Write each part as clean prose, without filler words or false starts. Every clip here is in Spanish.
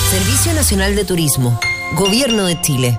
Servicio Nacional de Turismo, Gobierno de Chile.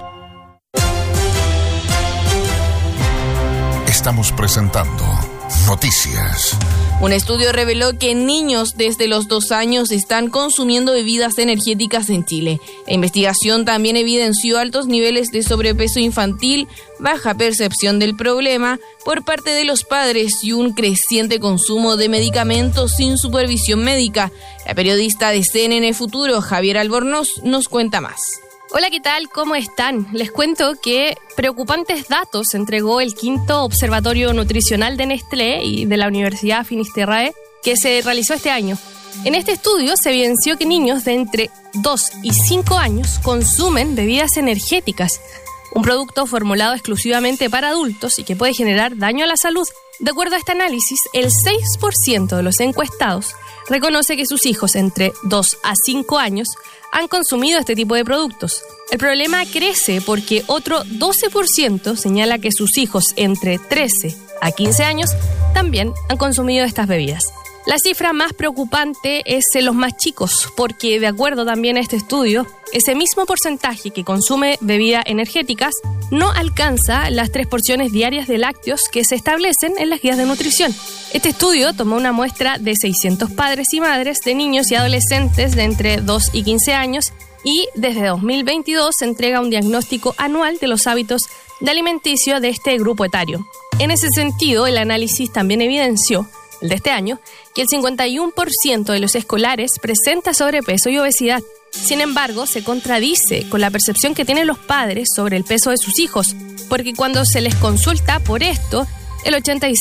Estamos presentando Noticias. Un estudio reveló que niños desde los 2 años están consumiendo bebidas energéticas en Chile. La investigación también evidenció altos niveles de sobrepeso infantil, baja percepción del problema por parte de los padres y un creciente consumo de medicamentos sin supervisión médica. La periodista de CNN Futuro, Javiera Albornoz, nos cuenta más. Hola, ¿qué tal? ¿Cómo están? Les cuento que preocupantes datos entregó el 5º Observatorio Nutricional de Nestlé y de la Universidad Finisterrae que se realizó este año. En este estudio se evidenció que niños de entre 2 y 5 años consumen bebidas energéticas, un producto formulado exclusivamente para adultos y que puede generar daño a la salud. De acuerdo a este análisis, el 6% de los encuestados reconoce que sus hijos entre 2 a 5 años han consumido este tipo de productos. El problema crece porque otro 12% señala que sus hijos entre 13 a 15 años también han consumido estas bebidas. La cifra más preocupante es en los más chicos, porque de acuerdo también a este estudio, ese mismo porcentaje que consume bebidas energéticas no alcanza las 3 porciones diarias de lácteos que se establecen en las guías de nutrición. Este estudio tomó una muestra de 600 padres y madres de niños y adolescentes de entre 2 y 15 años y desde 2022 se entrega un diagnóstico anual de los hábitos de alimenticio de este grupo etario. En ese sentido, el análisis también evidenció, el de este año, que el 51% de los escolares presenta sobrepeso y obesidad. Sin embargo, se contradice con la percepción que tienen los padres sobre el peso de sus hijos, porque cuando se les consulta por esto, el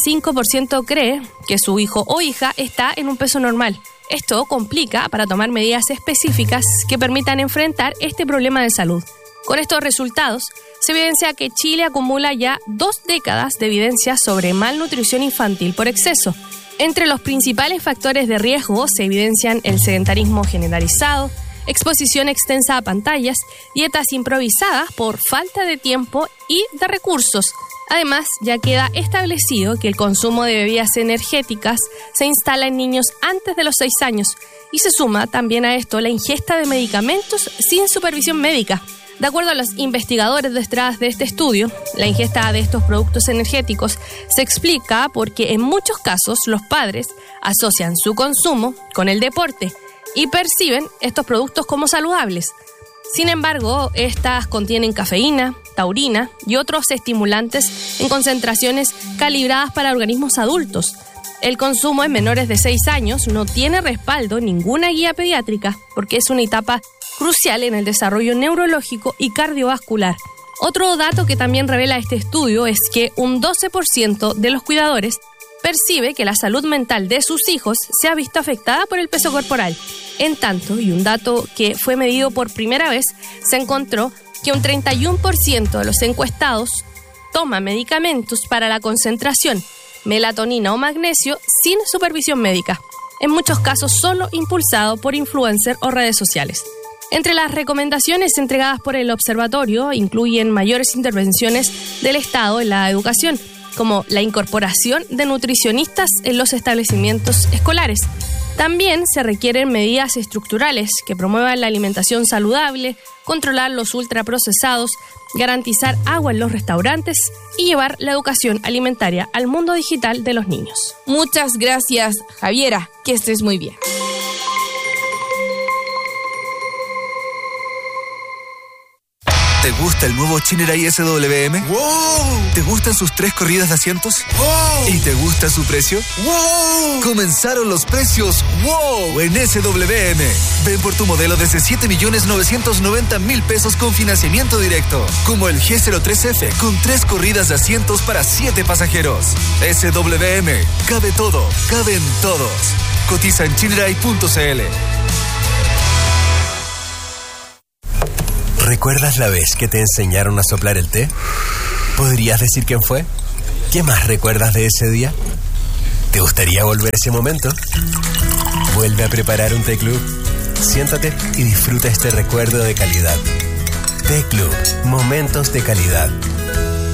85% cree que su hijo o hija está en un peso normal. Esto complica para tomar medidas específicas que permitan enfrentar este problema de salud. Con estos resultados, se evidencia que Chile acumula ya 2 décadas de evidencia sobre malnutrición infantil por exceso. Entre los principales factores de riesgo se evidencian el sedentarismo generalizado, exposición extensa a pantallas, dietas improvisadas por falta de tiempo y de recursos. Además, ya queda establecido que el consumo de bebidas energéticas se instala en niños antes de los 6 años y se suma también a esto la ingesta de medicamentos sin supervisión médica. De acuerdo a los investigadores detrás de este estudio, la ingesta de estos productos energéticos se explica porque en muchos casos los padres asocian su consumo con el deporte y perciben estos productos como saludables. Sin embargo, estas contienen cafeína, taurina y otros estimulantes en concentraciones calibradas para organismos adultos. El consumo en menores de 6 años no tiene respaldo en ninguna guía pediátrica porque es una etapa crucial en el desarrollo neurológico y cardiovascular. Otro dato que también revela este estudio es que un 12% de los cuidadores percibe que la salud mental de sus hijos se ha visto afectada por el peso corporal. En tanto, y un dato que fue medido por primera vez, se encontró que un 31% de los encuestados toma medicamentos para la concentración, melatonina o magnesio sin supervisión médica, en muchos casos solo impulsado por influencers o redes sociales. Entre las recomendaciones entregadas por el observatorio incluyen mayores intervenciones del Estado en la educación, como la incorporación de nutricionistas en los establecimientos escolares. También se requieren medidas estructurales que promuevan la alimentación saludable, controlar los ultraprocesados, garantizar agua en los restaurantes y llevar la educación alimentaria al mundo digital de los niños. Muchas gracias, Javiera. Que estés muy bien. ¿Te gusta el nuevo Chenerai SWM? ¡Wow! ¿Te gustan sus 3 corridas de asientos? ¡Wow! ¿Y te gusta su precio? ¡Wow! Comenzaron los precios ¡wow! En SWM. Ven por tu modelo desde 7.990.000 pesos con financiamiento directo. Como el G03F con 3 corridas de asientos para 7 pasajeros. SWM. Cabe todo. Caben todos. Cotiza en chenerai.cl. ¿Recuerdas la vez que te enseñaron a soplar el té? ¿Podrías decir quién fue? ¿Qué más recuerdas de ese día? ¿Te gustaría volver a ese momento? Vuelve a preparar un té club. Siéntate y disfruta este recuerdo de calidad. Té Club, momentos de calidad.